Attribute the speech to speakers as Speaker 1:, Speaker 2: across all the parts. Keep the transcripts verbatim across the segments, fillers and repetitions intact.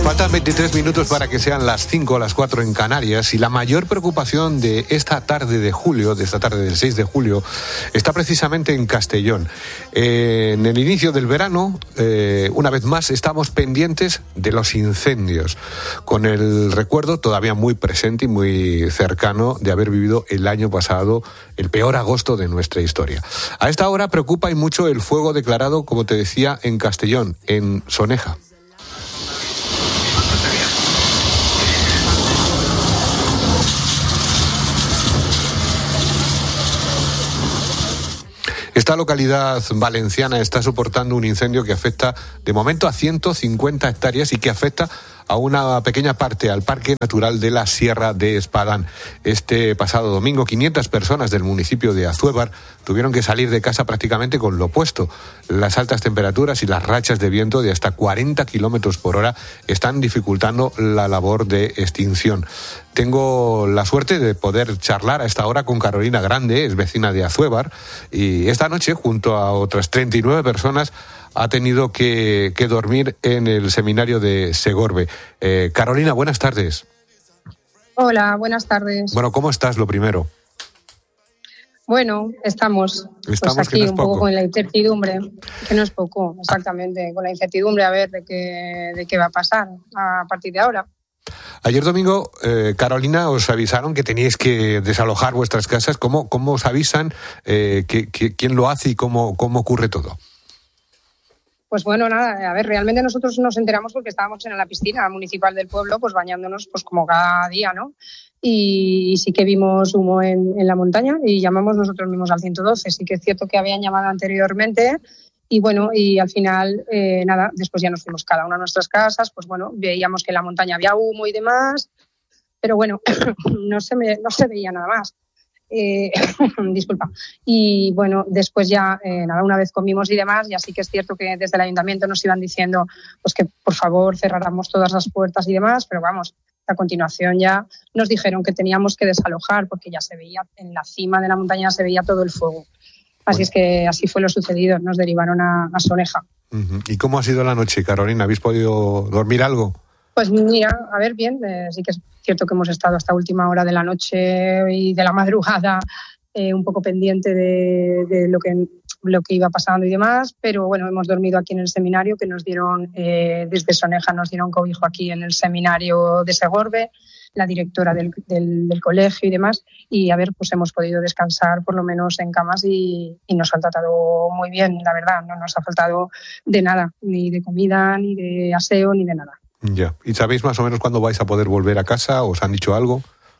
Speaker 1: Faltan veintitrés minutos para que sean las cinco o las cuatro en Canarias, y la mayor preocupación de esta tarde de julio, de esta tarde del seis de julio, está precisamente en Castellón. Eh, en el inicio del verano, eh, una vez más, estamos pendientes de los incendios, con el recuerdo todavía muy presente y muy cercano de haber vivido el año pasado el peor agosto de nuestra historia. A esta hora preocupa y mucho el fuego declarado, como te decía, en Castellón, en Soneja. Esta localidad valenciana está soportando un incendio que afecta de momento a ciento cincuenta hectáreas y que afecta a una pequeña parte al Parque Natural de la Sierra de Espadán. Este pasado domingo, quinientas personas del municipio de Azuévar tuvieron que salir de casa prácticamente con lo opuesto. Las altas temperaturas y las rachas de viento de hasta cuarenta kilómetros por hora están dificultando la labor de extinción. Tengo la suerte de poder charlar a esta hora con Carolina Grande, es vecina de Azuévar, y esta noche, junto a otras treinta y nueve personas, ha tenido que, que dormir en el seminario de Segorbe. Eh, Carolina, buenas tardes.
Speaker 2: Hola, buenas tardes.
Speaker 1: Bueno, ¿cómo estás, lo primero?
Speaker 2: Bueno, estamos,
Speaker 1: estamos
Speaker 2: pues aquí
Speaker 1: no es
Speaker 2: un
Speaker 1: poco.
Speaker 2: poco con la incertidumbre, que no es poco, exactamente, con la incertidumbre a ver de qué, de qué va a pasar a partir de ahora.
Speaker 1: Ayer domingo, eh, Carolina, os avisaron que teníais que desalojar vuestras casas. ¿Cómo, cómo os avisan? Eh, que, que, ¿Quién lo hace y cómo, cómo ocurre todo?
Speaker 2: Pues bueno, nada, a ver, realmente nosotros nos enteramos porque estábamos en la piscina municipal del pueblo, pues bañándonos pues como cada día, ¿no? Y sí que vimos humo en, en la montaña y llamamos nosotros mismos al ciento doce. Sí que es cierto que habían llamado anteriormente y bueno, y al final, eh, nada, después ya nos fuimos cada una a nuestras casas, pues bueno, veíamos que en la montaña había humo y demás, pero bueno, no se, me, no se veía nada más. Eh, disculpa. Y bueno, después ya, eh, nada, una vez comimos y demás, ya sí que es cierto que desde el ayuntamiento nos iban diciendo pues que por favor cerráramos todas las puertas y demás, pero vamos, a continuación ya nos dijeron que teníamos que desalojar porque ya se veía, en la cima de la montaña se veía todo el fuego. Así bueno. Es que así fue lo sucedido, nos derivaron a, a Soneja.
Speaker 1: Uh-huh. ¿Y cómo ha sido la noche, Carolina? ¿Habéis podido dormir algo?
Speaker 2: Pues mira, a ver, bien, eh, sí que es cierto que hemos estado hasta última hora de la noche y de la madrugada eh, un poco pendiente de, de lo que lo que iba pasando y demás, pero bueno, hemos dormido aquí en el seminario que nos dieron, eh, desde Soneja nos dieron cobijo aquí en el seminario de Segorbe, la directora del, del, del colegio y demás, y a ver, pues hemos podido descansar por lo menos en camas y, y nos han tratado muy bien, la verdad, no nos ha faltado de nada, ni de comida, ni de aseo, ni de nada.
Speaker 1: Ya. ¿Y sabéis más o menos cuándo vais a poder volver a casa? ¿Os han dicho algo?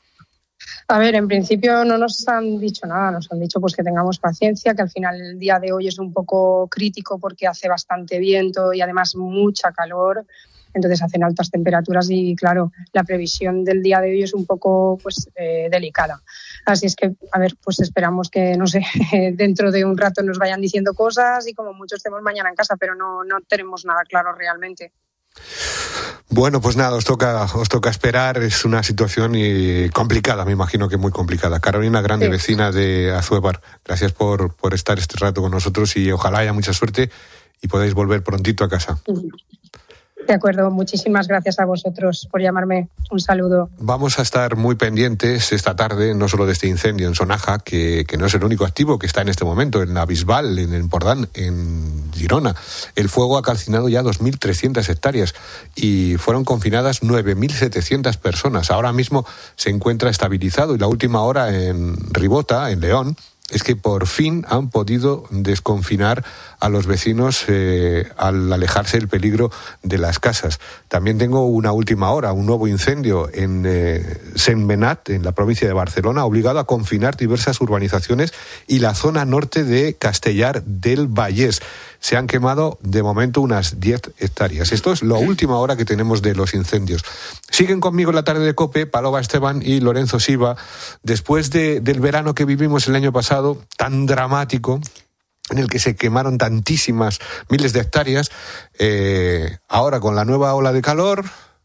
Speaker 2: A ver, en principio no nos han dicho nada, nos han dicho pues que tengamos paciencia, que al final el día de hoy es un poco crítico porque hace bastante viento y además mucha calor, entonces hacen altas temperaturas y claro, la previsión del día de hoy es un poco pues eh, delicada. Así es que, a ver, pues esperamos que, no sé, dentro de un rato nos vayan diciendo cosas y como mucho estemos mañana en casa, pero no, no tenemos nada claro realmente.
Speaker 1: Bueno, pues nada, os toca, os toca esperar. Es una situación y complicada, me imagino que muy complicada. Carolina Grande, sí. Vecina de Azuévar, gracias por, por estar este rato con nosotros y ojalá haya mucha suerte y podáis volver prontito a casa.
Speaker 2: De acuerdo, muchísimas gracias a vosotros por llamarme. Un saludo.
Speaker 1: Vamos a estar muy pendientes esta tarde, no solo de este incendio en Sonaja, que, que no es el único activo que está en este momento, en la Bisbal, en Empordán, en Girona. El fuego ha calcinado ya dos mil trescientas hectáreas y fueron confinadas nueve mil setecientas personas. Ahora mismo se encuentra estabilizado y la última hora en Ribota, en León, es que por fin han podido desconfinar a los vecinos eh, al alejarse el peligro de las casas. También tengo una última hora, un nuevo incendio en eh, Sentmenat, en la provincia de Barcelona, ha obligado a confinar diversas urbanizaciones y la zona norte de Castellar del Vallès. Se han quemado de momento unas diez hectáreas. Esto es la última hora que tenemos de los incendios. Siguen conmigo en la tarde de COPE Paloma Esteban y Lorenzo Silva. Después de, del verano que vivimos el año pasado, tan dramático, en el que se quemaron tantísimas miles de hectáreas, eh, ahora con la nueva ola de calor,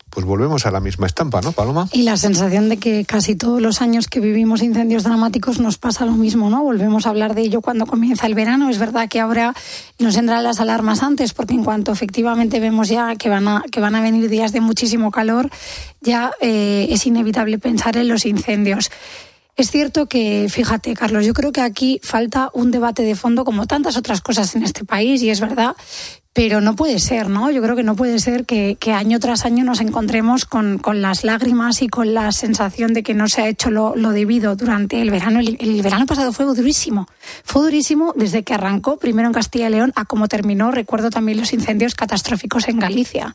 Speaker 1: pues volvemos a la misma estampa, ¿no, Paloma?
Speaker 3: Y la sensación de que casi todos los años que vivimos incendios dramáticos nos pasa lo mismo, ¿no? Volvemos a hablar de ello cuando comienza el verano. Es verdad que ahora nos entran las alarmas antes, porque en cuanto efectivamente vemos ya que van a, que van a venir días de muchísimo calor, ya eh, es inevitable pensar en los incendios. Es cierto que, fíjate, Carlos, yo creo que aquí falta un debate de fondo como tantas otras cosas en este país, y es verdad, pero no puede ser, ¿no? Yo creo que no puede ser que, que año tras año nos encontremos con, con las lágrimas y con la sensación de que no se ha hecho lo, lo debido durante el verano. El, el verano pasado fue durísimo. Fue durísimo desde que arrancó, primero en Castilla y León, a cómo terminó. Recuerdo también los incendios catastróficos en Galicia.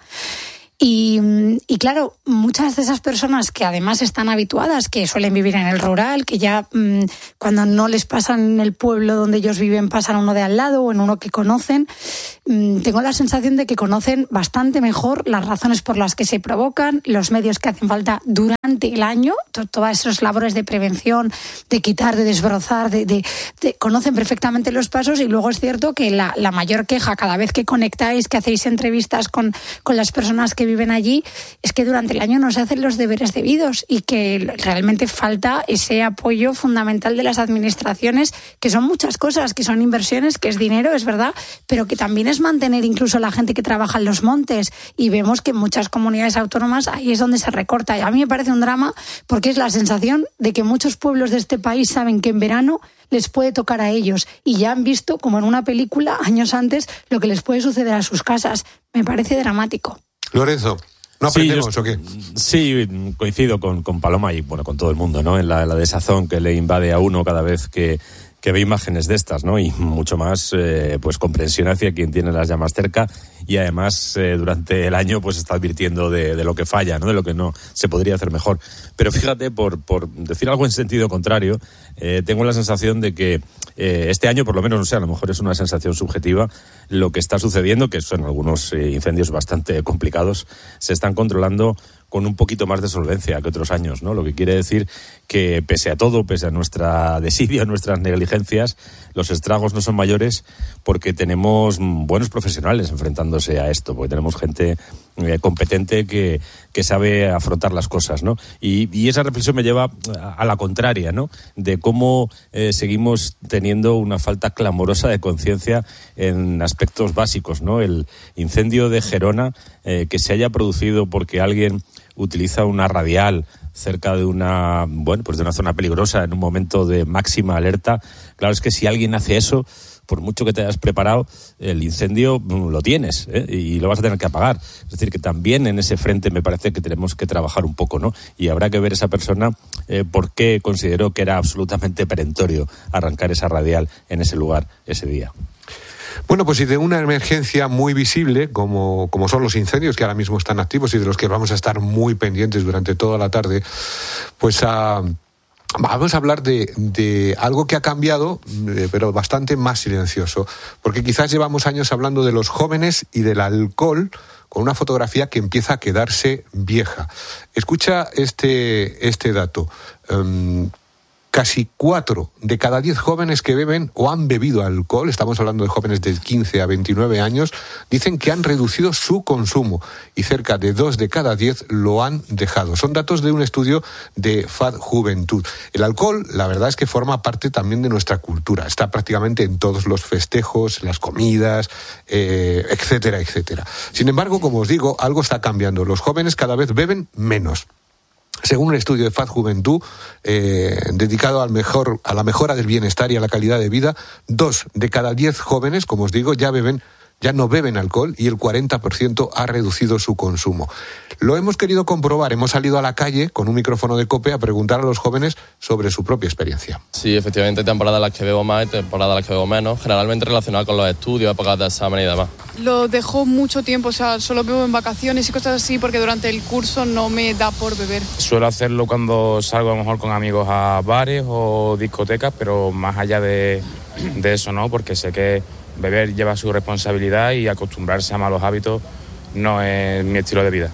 Speaker 3: Y, y claro, muchas de esas personas que además están habituadas, que suelen vivir en el rural, que ya mmm, cuando no les pasan en el pueblo donde ellos viven, pasan a uno de al lado o en uno que conocen, mmm, tengo la sensación de que conocen bastante mejor las razones por las que se provocan, los medios que hacen falta durante el año, to- todas esas labores de prevención, de quitar, de desbrozar, de, de, de, conocen perfectamente los pasos. Y luego es cierto que la, la mayor queja cada vez que conectáis, que hacéis entrevistas con, con las personas que viven allí, es que durante el año no se hacen los deberes debidos y que realmente falta ese apoyo fundamental de las administraciones, que son muchas cosas, que son inversiones, que es dinero, es verdad, pero que también es mantener incluso a la gente que trabaja en los montes, y vemos que en muchas comunidades autónomas ahí es donde se recorta. Y a mí me parece un drama, porque es la sensación de que muchos pueblos de este país saben que en verano les puede tocar a ellos, y ya han visto, como en una película años antes, lo que les puede suceder a sus casas. Me parece dramático.
Speaker 1: Lorenzo, ¿no aprendemos
Speaker 4: sí, yo,
Speaker 1: o qué?
Speaker 4: Sí, coincido con, con Paloma y bueno, con todo el mundo, ¿no? En la, la desazón que le invade a uno cada vez que, que ve imágenes de estas, ¿no? Y mucho más, eh, pues, comprensión hacia quien tiene las llamas cerca, y además eh, durante el año pues está advirtiendo de, de lo que falla, ¿no? De lo que no se podría hacer mejor. Pero fíjate, por, por decir algo en sentido contrario, eh, tengo la sensación de que eh, este año, por lo menos, no sé, a lo mejor es una sensación subjetiva, lo que está sucediendo, que son algunos eh, incendios bastante complicados, se están controlando con un poquito más de solvencia que otros años, ¿no? Lo que quiere decir que, pese a todo, pese a nuestra desidia, nuestras negligencias, los estragos no son mayores, porque tenemos buenos profesionales enfrentándose a esto, porque tenemos gente eh, competente que, que sabe afrontar las cosas, ¿no? Y, y esa reflexión me lleva a, a la contraria, ¿no? De cómo eh, seguimos teniendo una falta clamorosa de conciencia en aspectos básicos, ¿no? El incendio de Gerona, eh, que se haya producido porque alguien utiliza una radial cerca de una, bueno, pues de una zona peligrosa en un momento de máxima alerta. Claro, es que si alguien hace eso, por mucho que te hayas preparado, el incendio lo tienes, ¿eh? Y lo vas a tener que apagar. Es decir, que también en ese frente me parece que tenemos que trabajar un poco, ¿no? Y habrá que ver esa persona eh, por qué consideró que era absolutamente perentorio arrancar esa radial en ese lugar ese día.
Speaker 1: Bueno, pues si de una emergencia muy visible, como, como son los incendios que ahora mismo están activos y de los que vamos a estar muy pendientes durante toda la tarde, pues a... Uh, vamos a hablar de, de algo que ha cambiado, eh, pero bastante más silencioso, porque quizás llevamos años hablando de los jóvenes y del alcohol, con una fotografía que empieza a quedarse vieja. Escucha este, este dato. Um, Casi cuatro de cada diez jóvenes que beben o han bebido alcohol, estamos hablando de jóvenes de quince a veintinueve años, dicen que han reducido su consumo, y cerca de dos de cada diez lo han dejado. Son datos de un estudio de F A D Juventud. El alcohol, la verdad es que forma parte también de nuestra cultura. Está prácticamente en todos los festejos, las comidas, eh, etcétera, etcétera. Sin embargo, como os digo, algo está cambiando. Los jóvenes cada vez beben menos. Según un estudio de F A D Juventud, eh, dedicado al mejor, a la mejora del bienestar y a la calidad de vida, dos de cada diez jóvenes, como os digo, ya beben, ya no beben alcohol, y el cuarenta por ciento ha reducido su consumo. Lo hemos querido comprobar, hemos salido a la calle con un micrófono de COPE a preguntar a los jóvenes sobre su propia experiencia.
Speaker 5: Sí, efectivamente, hay temporadas en las que bebo más y temporadas en las que bebo menos, generalmente relacionadas con los estudios, épocas de examen y demás.
Speaker 6: Lo dejo mucho tiempo, o sea, solo bebo en vacaciones y cosas así, porque durante el curso no me da por beber.
Speaker 7: Suelo hacerlo cuando salgo a lo mejor con amigos a bares o discotecas, pero más allá de, de eso, ¿no? Porque sé que beber lleva su responsabilidad y acostumbrarse a malos hábitos no es mi estilo de vida.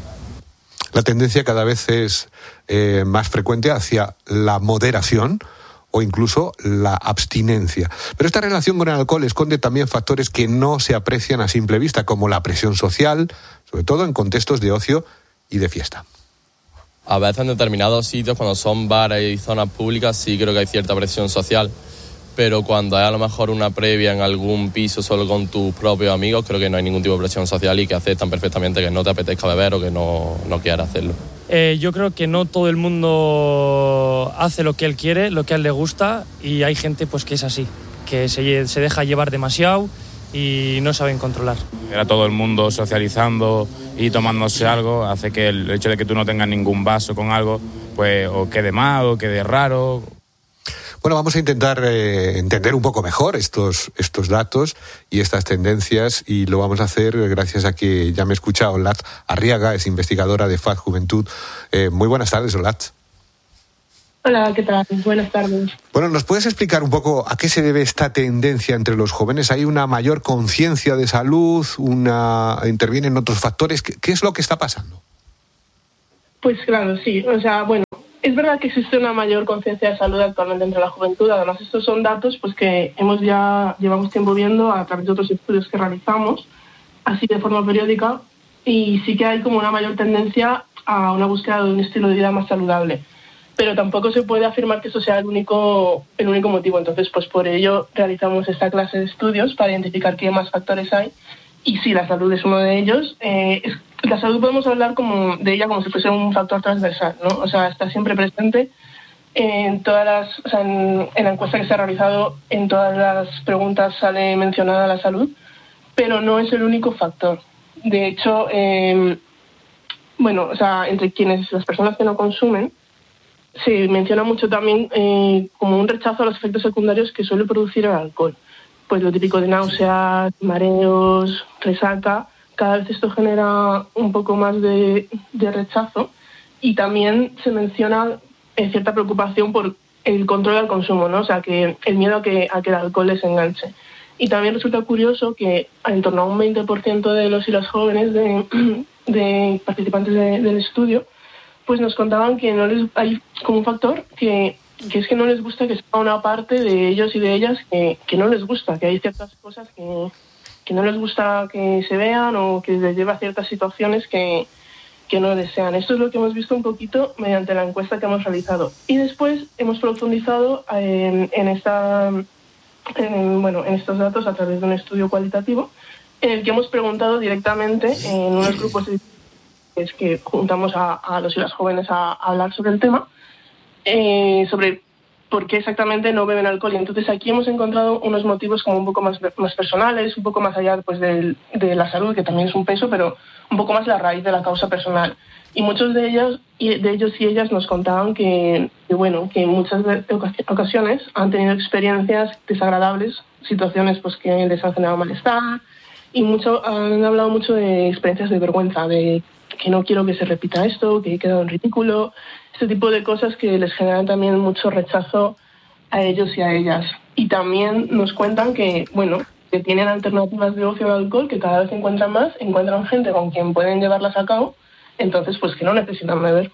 Speaker 1: La tendencia cada vez es eh, más frecuente hacia la moderación o incluso la abstinencia. Pero esta relación con el alcohol esconde también factores que no se aprecian a simple vista, como la presión social, sobre todo en contextos de ocio y de fiesta.
Speaker 5: A veces en determinados sitios, cuando son bares y zonas públicas, sí creo que hay cierta presión social, pero cuando hay a lo mejor una previa en algún piso solo con tus propios amigos, creo que no hay ningún tipo de presión social y que aceptan perfectamente que no te apetezca beber o que no, no quieras hacerlo.
Speaker 8: Eh, yo creo que no todo el mundo hace lo que él quiere, lo que a él le gusta, y hay gente pues que es así, que se, se deja llevar demasiado y no saben controlar.
Speaker 7: Era todo el mundo socializando y tomándose algo, hace que el hecho de que tú no tengas ningún vaso con algo, pues o quede mal o quede raro.
Speaker 1: Bueno, vamos a intentar eh, entender un poco mejor estos, estos datos y estas tendencias, y lo vamos a hacer gracias a que ya me he escuchado Olat Arriaga, es investigadora de F A D Juventud. Eh, muy buenas tardes, Olat.
Speaker 9: Hola, ¿qué tal? Buenas tardes.
Speaker 1: Bueno, ¿nos puedes explicar un poco a qué se debe esta tendencia entre los jóvenes? ¿Hay una mayor conciencia de salud? Una ¿Intervienen otros factores? ¿Qué, qué es lo que está pasando?
Speaker 9: Pues claro, sí. O sea, bueno, es verdad que existe una mayor conciencia de salud actualmente entre la juventud. Además, estos son datos pues que hemos ya llevamos tiempo viendo a través de otros estudios que realizamos, así de forma periódica, y sí que hay como una mayor tendencia a una búsqueda de un estilo de vida más saludable. Pero tampoco se puede afirmar que eso sea el único, el único motivo. Entonces, pues por ello realizamos esta clase de estudios para identificar qué más factores hay. Y sí, la salud es uno de ellos. Eh, es, la salud podemos hablar como de ella como si fuese un factor transversal, ¿no? O sea, está siempre presente en todas las, o sea, en, en la encuesta que se ha realizado, en todas las preguntas sale mencionada la salud, pero no es el único factor. De hecho, eh, bueno, o sea, entre quienes, las personas que no consumen, se menciona mucho también eh, como un rechazo a los efectos secundarios que suele producir el alcohol. Pues lo típico de náuseas, mareos, resaca, cada vez esto genera un poco más de, de rechazo, y también se menciona eh, cierta preocupación por el control del consumo, ¿no? O sea, que el miedo a que, a que el alcohol les enganche. Y también resulta curioso que en torno a un veinte por ciento de los y las jóvenes de, de participantes de, del estudio pues nos contaban que no les hay como un factor que, que es que no les gusta que sea una parte de ellos y de ellas que, que no les gusta, que hay ciertas cosas que, que no les gusta que se vean o que les lleva a ciertas situaciones que, que no desean. Esto es lo que hemos visto un poquito mediante la encuesta que hemos realizado. Y después hemos profundizado en, en, esta, en, bueno, en estos datos a través de un estudio cualitativo en el que hemos preguntado directamente en unos grupos de es que juntamos a, a los y las jóvenes a, a hablar sobre el tema, eh, sobre por qué exactamente no beben alcohol. Y entonces aquí hemos encontrado unos motivos como un poco más, más personales, un poco más allá pues, de, de la salud, que también es un peso, pero un poco más la raíz de la causa personal. Y muchos de ellos, de ellos y ellas nos contaban que, que, bueno, que en muchas ocasiones han tenido experiencias desagradables, situaciones pues, que les han generado malestar, y mucho, han hablado mucho de experiencias de vergüenza, de que no quiero que se repita esto, que he quedado en ridículo, este tipo de cosas que les generan también mucho rechazo a ellos y a ellas. Y también nos cuentan que, bueno, que tienen alternativas de ocio al alcohol, que cada vez encuentran más, encuentran gente con quien pueden llevarlas a cabo, entonces pues que no necesitan beber.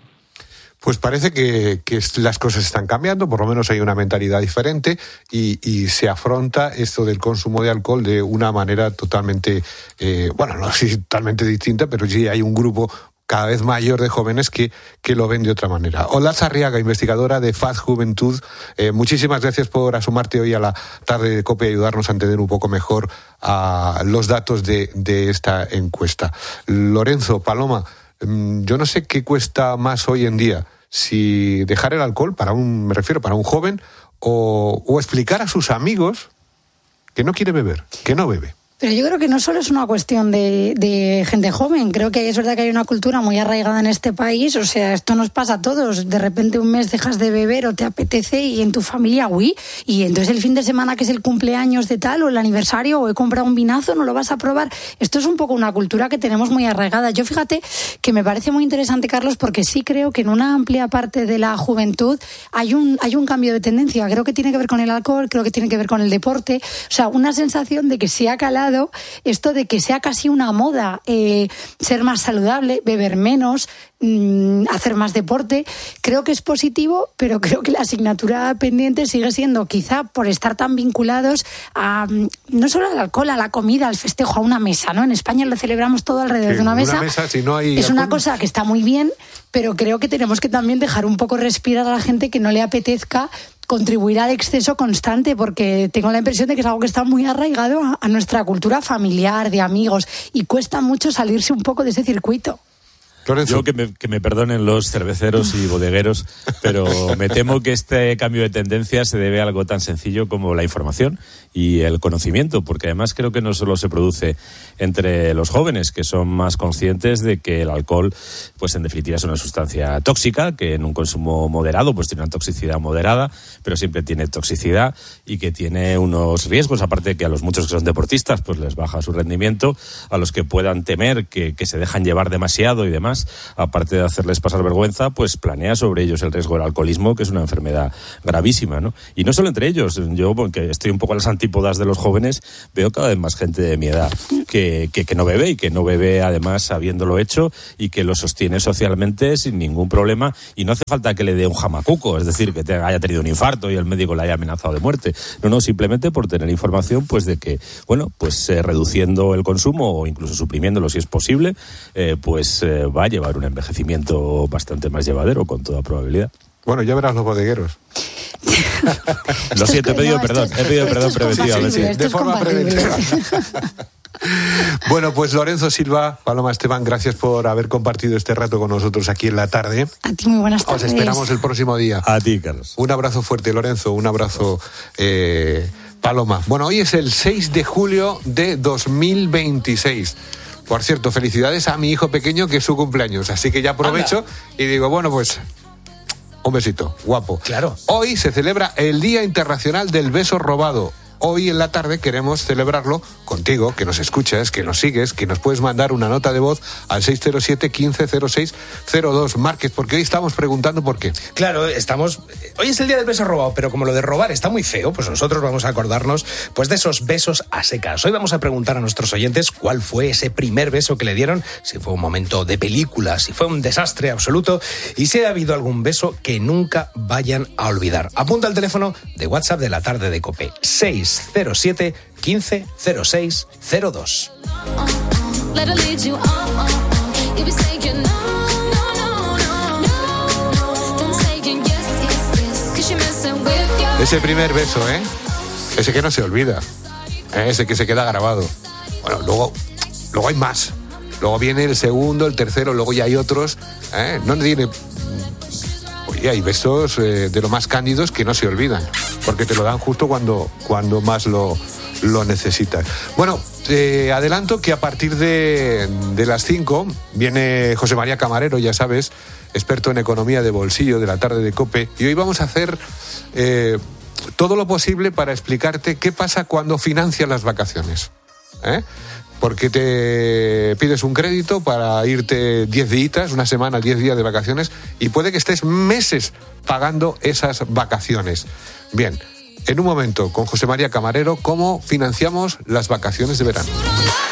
Speaker 1: Pues parece que, que las cosas están cambiando, por lo menos hay una mentalidad diferente y, y se afronta esto del consumo de alcohol de una manera totalmente, eh, bueno, no sé si totalmente distinta, pero sí hay un grupo cada vez mayor de jóvenes que, que lo ven de otra manera. Olat Arriaga, investigadora de F A D Juventud, eh, muchísimas gracias por asomarte hoy a la tarde de COPE y ayudarnos a entender un poco mejor a los datos de, de esta encuesta. Lorenzo, Paloma, yo no sé qué cuesta más hoy en día, si dejar el alcohol, para un, me refiero, para un joven, o, o explicar a sus amigos que no quiere beber, que no bebe.
Speaker 3: Pero yo creo que no solo es una cuestión de, de gente joven, creo que es verdad que hay una cultura muy arraigada en este país, o sea, esto nos pasa a todos, de repente un mes dejas de beber o te apetece y en tu familia, uy, y entonces el fin de semana que es el cumpleaños de tal o el aniversario o he comprado un vinazo, no lo vas a probar. Esto es un poco una cultura que tenemos muy arraigada. Yo fíjate que me parece muy interesante, Carlos, porque sí creo que en una amplia parte de la juventud hay un, hay un cambio de tendencia, creo que tiene que ver con el alcohol, creo que tiene que ver con el deporte, o sea, una sensación de que se ha calado lado esto de que sea casi una moda eh, ser más saludable, beber menos, mmm, hacer más deporte. Creo que es positivo, pero creo que la asignatura pendiente sigue siendo, quizá por estar tan vinculados a no solo al alcohol, a la comida, al festejo, a una mesa, ¿no? En España lo celebramos todo alrededor
Speaker 1: sí,
Speaker 3: de una mesa.
Speaker 1: Una mesa si no hay
Speaker 3: es
Speaker 1: alcohol.
Speaker 3: Una cosa que está muy bien, pero creo que tenemos que también dejar un poco respirar a la gente que no le apetezca contribuir al exceso constante, porque tengo la impresión de que es algo que está muy arraigado a, a nuestra cultura familiar, de amigos, y cuesta mucho salirse un poco de ese circuito.
Speaker 4: Yo que me, que me perdonen los cerveceros y bodegueros, pero me temo que este cambio de tendencia se debe a algo tan sencillo como la información y el conocimiento, porque además creo que no solo se produce entre los jóvenes, que son más conscientes de que el alcohol, pues en definitiva es una sustancia tóxica, que en un consumo moderado pues tiene una toxicidad moderada, pero siempre tiene toxicidad y que tiene unos riesgos, aparte de que a los muchos que son deportistas pues les baja su rendimiento, a los que puedan temer que, que se dejan llevar demasiado y demás, aparte de hacerles pasar vergüenza, pues planea sobre ellos el riesgo del alcoholismo, que es una enfermedad gravísima, ¿no? Y no solo entre ellos, yo, porque estoy un poco a las antípodas de los jóvenes, veo cada vez más gente de mi edad que, que, que no bebe, y que no bebe además habiéndolo hecho, y que lo sostiene socialmente sin ningún problema, y no hace falta que le dé un jamacuco, es decir, que te haya tenido un infarto y el médico le haya amenazado de muerte. No, no, simplemente por tener información, pues de que, bueno, pues eh, reduciendo el consumo o incluso suprimiéndolo si es posible, eh, pues eh, va a llevar un envejecimiento bastante más llevadero, con toda probabilidad.
Speaker 1: Bueno, ya verás los bodegueros.
Speaker 4: Lo siento, he pedido no, perdón, he pedido perdón preventivamente.
Speaker 1: De forma preventiva. Bueno, pues Lorenzo Silva, Paloma Esteban, gracias por haber compartido este rato con nosotros aquí en la tarde.
Speaker 3: A ti, muy buenas tardes.
Speaker 1: Os esperamos el próximo día.
Speaker 4: A ti, Carlos.
Speaker 1: Un abrazo fuerte, Lorenzo, un abrazo, eh, Paloma. Bueno, hoy es el seis de julio de dos mil veintiséis. Por cierto, felicidades a mi hijo pequeño, que es su cumpleaños, así que ya aprovecho Anda. y digo, bueno, pues un besito, guapo.
Speaker 10: Claro.
Speaker 1: Hoy se celebra el Día Internacional del Beso Robado. Hoy en la tarde queremos celebrarlo contigo, que nos escuchas, que nos sigues, que nos puedes mandar una nota de voz al seis cero siete, quince cero seis cero dos. Márquez, porque hoy estamos preguntando por qué.
Speaker 10: Claro, estamos... Hoy es el día del beso robado, pero como lo de robar está muy feo, pues nosotros vamos a acordarnos pues de esos besos a secas. Hoy vamos a preguntar a nuestros oyentes cuál fue ese primer beso que le dieron, si fue un momento de película, si fue un desastre absoluto, y si ha habido algún beso que nunca vayan a olvidar. Apunta al teléfono de WhatsApp de la tarde de COPE, seis cero siete, quince cero seis cero dos.
Speaker 1: Ese primer beso, ¿eh? Ese que no se olvida, ¿eh? Ese que se queda grabado. Bueno, luego, luego hay más. Luego viene el segundo, el tercero, luego ya hay otros, ¿eh? No tiene... Oye, hay besos eh, de lo más cándidos que no se olvidan, porque te lo dan justo cuando, cuando más lo, lo necesitas. Bueno, te adelanto que a partir de, de las cinco viene José María Camarero, ya sabes, experto en economía de bolsillo de la tarde de COPE, y hoy vamos a hacer eh, todo lo posible para explicarte qué pasa cuando financias las vacaciones, ¿eh? Porque te pides un crédito para irte diez días, una semana, diez días de vacaciones, y puede que estés meses pagando esas vacaciones. Bien, en un momento con José María Camarero, ¿cómo financiamos las vacaciones de verano?